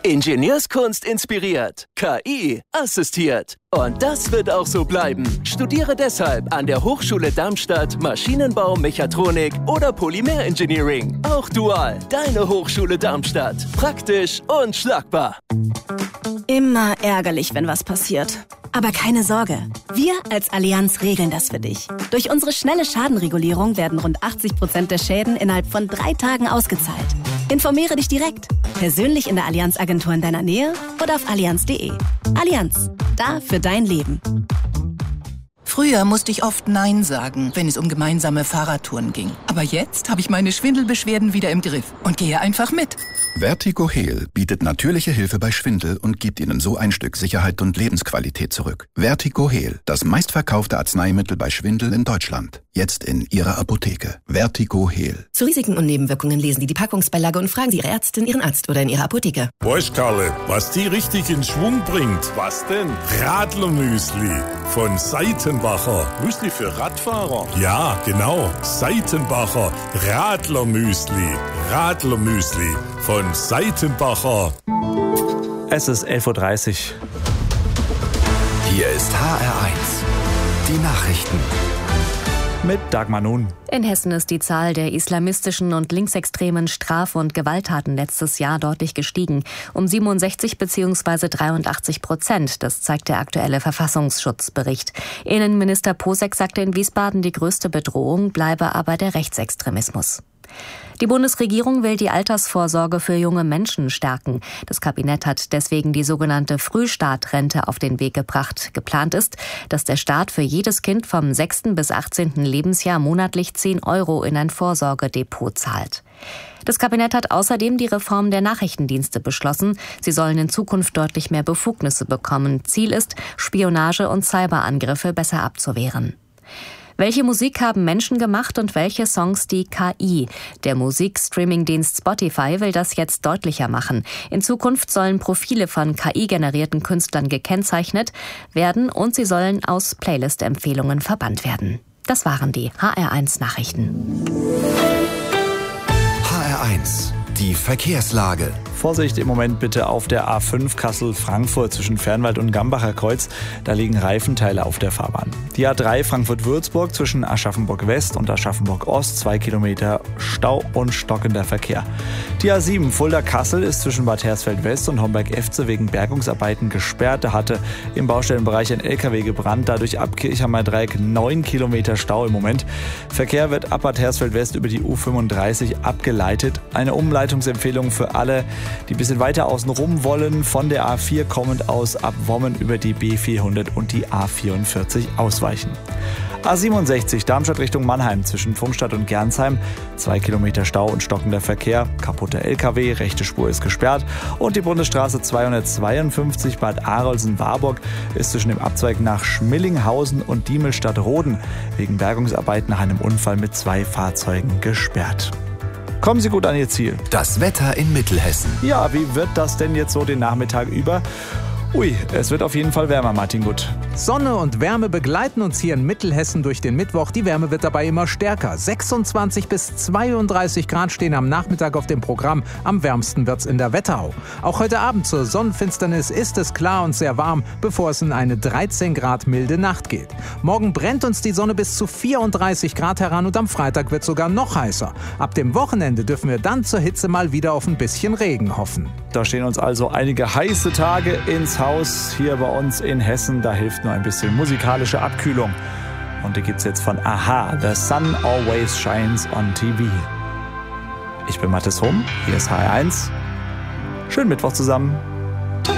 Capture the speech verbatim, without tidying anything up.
Ingenieurskunst inspiriert, K I assistiert. Und das wird auch so bleiben. Studiere deshalb an der Hochschule Darmstadt Maschinenbau, Mechatronik oder Polymer-Engineering. Auch dual, deine Hochschule Darmstadt. Praktisch und schlagbar. Immer ärgerlich, wenn was passiert. Aber keine Sorge, wir als Allianz regeln das für dich. Durch unsere schnelle Schadenregulierung werden rund achtzig Prozent der Schäden innerhalb von drei Tagen ausgezahlt. Informiere dich direkt, persönlich in der Allianz-Agentur in deiner Nähe oder auf allianz punkt de. Allianz, da für dein Leben. Früher musste ich oft Nein sagen, wenn es um gemeinsame Fahrradtouren ging. Aber jetzt habe ich meine Schwindelbeschwerden wieder im Griff und gehe einfach mit. Vertigo-Heal bietet natürliche Hilfe bei Schwindel und gibt Ihnen so ein Stück Sicherheit und Lebensqualität zurück. Vertigo-Heal, das meistverkaufte Arzneimittel bei Schwindel in Deutschland. Jetzt in Ihrer Apotheke. Vertigo-Heal. Zu Risiken und Nebenwirkungen lesen Sie die Packungsbeilage und fragen Sie Ihre Ärztin, Ihren Arzt oder in Ihrer Apotheke. Bosch, Karle, was die richtig in Schwung bringt. Was denn? Radlermüsli von Seitenbacher. Müsli für Radfahrer? Ja, genau. Seitenbacher Radlermüsli. Radlermüsli von Seitenbacher. Es ist elf Uhr dreißig. Hier ist H R eins. Die Nachrichten. Mit Dagmar Nun. In Hessen ist die Zahl der islamistischen und linksextremen Straf- und Gewalttaten letztes Jahr deutlich gestiegen. Um siebenundsechzig bzw. dreiundachtzig Prozent. Das zeigt der aktuelle Verfassungsschutzbericht. Innenminister Posek sagte in Wiesbaden, die größte Bedrohung bleibe aber der Rechtsextremismus. Die Bundesregierung will die Altersvorsorge für junge Menschen stärken. Das Kabinett hat deswegen die sogenannte Frühstartrente auf den Weg gebracht. Geplant ist, dass der Staat für jedes Kind vom sechsten bis achtzehnten Lebensjahr monatlich zehn Euro in ein Vorsorgedepot zahlt. Das Kabinett hat außerdem die Reform der Nachrichtendienste beschlossen. Sie sollen in Zukunft deutlich mehr Befugnisse bekommen. Ziel ist, Spionage und Cyberangriffe besser abzuwehren. Welche Musik haben Menschen gemacht und welche Songs die K I? Der Musikstreaming-Dienst Spotify will das jetzt deutlicher machen. In Zukunft sollen Profile von K I-generierten Künstlern gekennzeichnet werden und sie sollen aus Playlist-Empfehlungen verbannt werden. Das waren die H R eins Nachrichten. H R eins. Die Verkehrslage. Vorsicht im Moment bitte auf der A fünf Kassel-Frankfurt zwischen Fernwald und Gambacher Kreuz. Da liegen Reifenteile auf der Fahrbahn. Die A drei Frankfurt-Würzburg zwischen Aschaffenburg-West und Aschaffenburg-Ost. Zwei Kilometer Stau und stockender Verkehr. Die A sieben Fulda-Kassel ist zwischen Bad Hersfeld-West und Homberg-Efze wegen Bergungsarbeiten gesperrt. Da hatte im Baustellenbereich ein L K W gebrannt. Dadurch ab Kirchheimer Dreieck neun Kilometer Stau im Moment. Verkehr wird ab Bad Hersfeld-West über die U fünfunddreißig abgeleitet. Eine Umleitungsempfehlung für alle, die ein bisschen weiter außen rum wollen, von der A vier kommend aus ab Wommen über die B vierhundert und die A vierundvierzig ausweichen. A siebenundsechzig Darmstadt Richtung Mannheim zwischen Pfungstadt und Gernsheim. Zwei Kilometer Stau und stockender Verkehr. Kaputter L K W, rechte Spur ist gesperrt. Und die Bundesstraße zweihundertzweiundfünfzig Bad Arolsen-Warburg ist zwischen dem Abzweig nach Schmillinghausen und Diemelstadt-Roden wegen Bergungsarbeiten nach einem Unfall mit zwei Fahrzeugen gesperrt. Kommen Sie gut an Ihr Ziel. Das Wetter in Mittelhessen. Ja, wie wird das denn jetzt so den Nachmittag über? Ui, es wird auf jeden Fall wärmer, Martin Gut. Sonne und Wärme begleiten uns hier in Mittelhessen durch den Mittwoch. Die Wärme wird dabei immer stärker. sechsundzwanzig bis zweiunddreißig Grad stehen am Nachmittag auf dem Programm. Am wärmsten wird's in der Wetterau. Auch heute Abend zur Sonnenfinsternis ist es klar und sehr warm, bevor es in eine dreizehn Grad milde Nacht geht. Morgen brennt uns die Sonne bis zu vierunddreißig Grad heran und am Freitag wird sogar noch heißer. Ab dem Wochenende dürfen wir dann zur Hitze mal wieder auf ein bisschen Regen hoffen. Da stehen uns also einige heiße Tage ins Haus hier bei uns in Hessen. Da hilft nur ein bisschen musikalische Abkühlung. Und die gibt's jetzt von Aha, The Sun Always Shines on T V. Ich bin Mathis Hum, hier ist H R eins. Schönen Mittwoch zusammen.